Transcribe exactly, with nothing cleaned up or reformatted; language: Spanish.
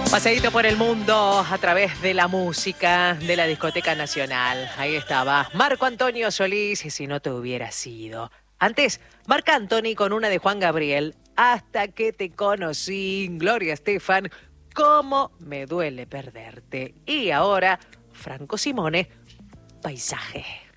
Paseíto por el mundo a través de la música de la Discoteca Nacional. Ahí estaba Marco Antonio Solís, y si no te hubiera sido. Antes, Marc Anthony con una de Juan Gabriel, Hasta que te conocí, Gloria Estefan, Cómo me duele perderte. Y ahora, Franco Simone, Paisaje.